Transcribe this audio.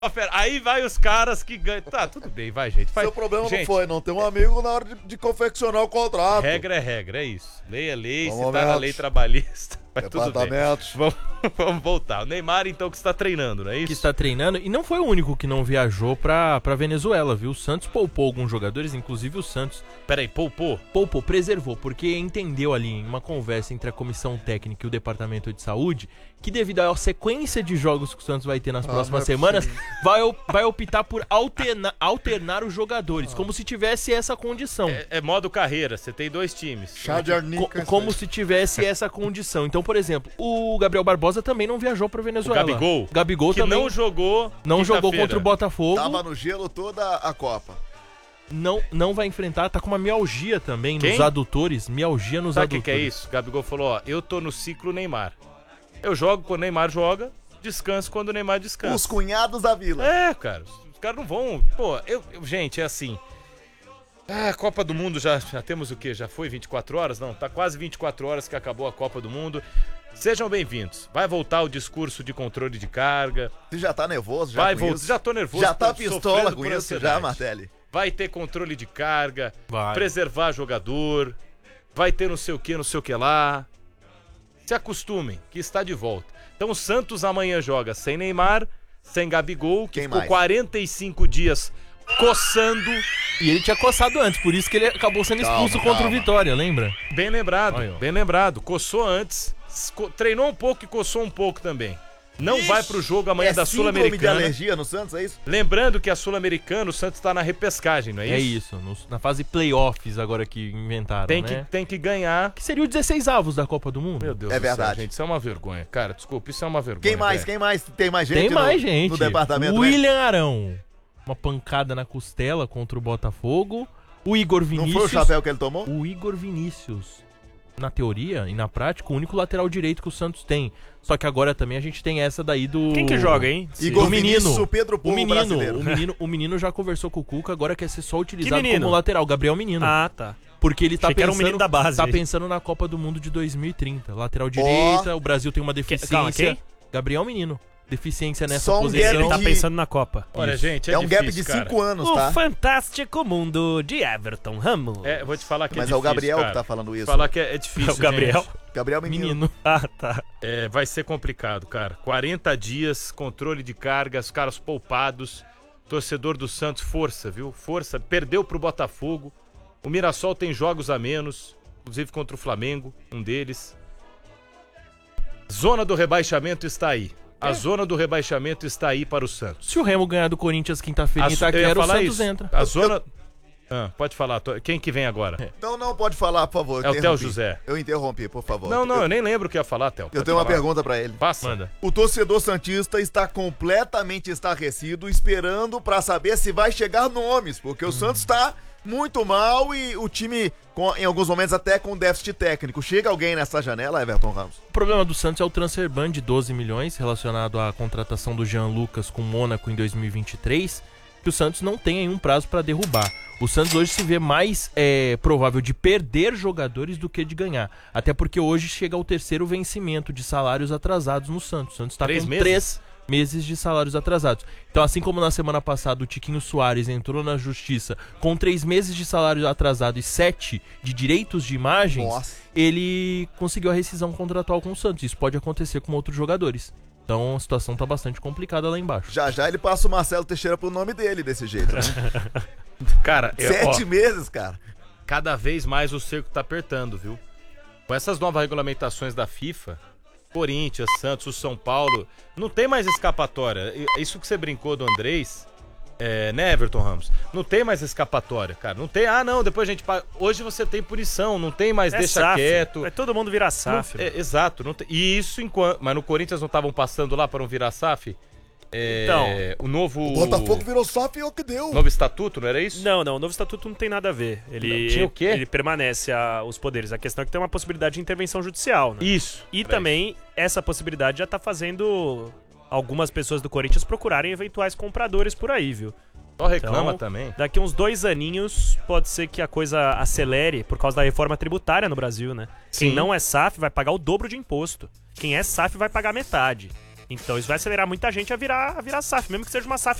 Aí vai os caras que ganham. Tá, tudo bem, vai, gente. Seu problema não foi não ter um amigo na hora de confeccionar o contrato. Regra é regra, é isso. Lei é lei, Vamos se tá na lei trabalhista, vai tudo bem. Vamos voltar. O Neymar, então, que está treinando, não é isso? Que está treinando, e não foi o único que não viajou pra Venezuela, viu? O Santos poupou alguns jogadores, inclusive o Santos. Peraí, poupou? Poupou, preservou, porque entendeu ali em uma conversa entre a comissão técnica e o departamento de saúde que devido à sequência de jogos que o Santos vai ter nas próximas semanas, vai optar por alternar os jogadores, como se tivesse essa condição. É modo carreira, você tem 2 times. Chá de arnica. Como se tivesse essa condição. Então, por exemplo, o Gabriel Barbosa também não viajou pra Venezuela. O Gabigol que também não jogou contra o Botafogo. Tava no gelo toda a Copa. Não vai enfrentar, tá com uma mialgia também nos adutores. Mialgia nos adutores. Sabe o que é isso? O Gabigol falou, ó, eu tô no ciclo Neymar. Eu jogo quando o Neymar joga, descanso quando o Neymar descansa. Os cunhados da vila. É, cara, os caras não vão... Pô, gente, é assim... A Copa do Mundo já temos o quê? Já foi 24 horas? Não, tá quase 24 horas que acabou a Copa do Mundo. Sejam bem-vindos. Vai voltar o discurso de controle de carga. Você já tá nervoso? Vai voltar. Já tô nervoso. Já tá pistola com isso já, Martelli? Vai ter controle de carga, preservar jogador, vai ter não sei o que lá. Se acostumem, que está de volta. Então o Santos amanhã joga sem Neymar, sem Gabigol, que ficou 45 dias coçando. E ele tinha coçado antes, por isso que ele acabou sendo expulso contra o Vitória, lembra? Bem lembrado. Coçou antes, treinou um pouco e coçou um pouco também. Não vai pro jogo amanhã da Sul-Americana. De alergia no Santos, é isso? Lembrando que a Sul-Americana, o Santos tá na repescagem, não é isso? É isso, na fase playoffs agora que inventaram, Tem que ganhar. Que seria o 16avos da Copa do Mundo. Meu Deus do verdade. céu, gente, isso é uma vergonha. Cara, desculpa, isso é uma vergonha. Quem mais? Tem mais gente? Tem mais gente. No departamento. William Arão. Uma pancada na costela contra o Botafogo. O Igor Vinícius. Não foi o chapéu que ele tomou? O Igor Vinícius. Na teoria e na prática, o único lateral direito que o Santos tem. Só que agora também a gente tem essa daí do... Quem que joga, hein? Igor Vinícius, o Pedro Povo brasileiro. O menino já conversou com o Cuca, agora quer ser só utilizado como lateral. Gabriel Menino. Ah, tá. Porque ele tá pensando, era um menino da base. Tá pensando na Copa do Mundo de 2030. Lateral direita, o Brasil tem uma deficiência. Calma, quem? Gabriel Menino. Deficiência nessa só posição. Ele tá pensando na Copa. Olha, gente, é um difícil, gap de 5 anos, tá? O fantástico mundo de Everton Ramos. Vou te falar que Mas é difícil, o Gabriel cara. Que tá falando isso. Falar que é difícil, o Gabriel? Gente. Gabriel Menino. Ah, tá. Vai ser complicado, cara. 40 dias, controle de carga, os caras poupados. Torcedor do Santos, força, viu? Força. Perdeu pro Botafogo. O Mirassol tem jogos a menos, inclusive contra o Flamengo, um deles. Zona do rebaixamento está aí. A zona do rebaixamento está aí para o Santos. Se o Remo ganhar do Corinthians quinta-feira em Itaquera, o Santos entra. A zona... pode falar. Quem que vem agora? Não, pode falar, por favor. É o Theo José. Eu interrompi, por favor. Não, eu nem lembro o que ia falar, Theo. Eu tenho uma pergunta pra ele. Passa. Manda. O torcedor santista está completamente estarrecido, esperando pra saber se vai chegar nomes, porque o Santos tá muito mal e o time, em alguns momentos, até com déficit técnico. Chega alguém nessa janela, Everton Ramos? O problema do Santos é o transfer ban de 12 milhões relacionado à contratação do Jean Lucas com o Mônaco em 2023, que o Santos não tem aí um prazo para derrubar. O Santos hoje se vê mais provável de perder jogadores do que de ganhar. Até porque hoje chega ao 3º vencimento de salários atrasados no Santos. O Santos está com 3 meses de salários atrasados. Então, assim como na semana passada o Tiquinho Soares entrou na justiça com 3 meses de salário atrasado e 7 de direitos de imagens, ele conseguiu a rescisão contratual com o Santos. Isso pode acontecer com outros jogadores. Então a situação tá bastante complicada lá embaixo. Já ele passa o Marcelo Teixeira pro nome dele desse jeito, né? Cara, 7 meses, cara. Cada vez mais o cerco tá apertando, viu? Com essas novas regulamentações da FIFA, Corinthians, Santos, o São Paulo, não tem mais escapatória. Isso que você brincou do Andrés, né, Everton Ramos? Não tem mais escapatória, cara. Não tem, depois a gente paga. Hoje você tem punição, não tem mais deixa SAF. quieto. Vai todo mundo virar SAF. Exato. Não tem, e isso mas no Corinthians não estavam passando lá para não virar SAF? Então, o novo... O Botafogo virou SAF e é o que deu. Novo estatuto, não era isso? Não, o novo estatuto não tem nada a ver. Ele tinha o quê? Ele permanece os poderes. A questão é que tem uma possibilidade de intervenção judicial, né? Isso. E também essa possibilidade já tá fazendo algumas pessoas do Corinthians procurarem eventuais compradores por aí, viu? Só reclama também. Daqui uns 2 aninhos pode ser que a coisa acelere por causa da reforma tributária no Brasil, né? Sim. Quem não é SAF vai pagar o dobro de imposto. Quem é SAF vai pagar metade. Então isso vai acelerar muita gente a virar SAF, mesmo que seja uma SAF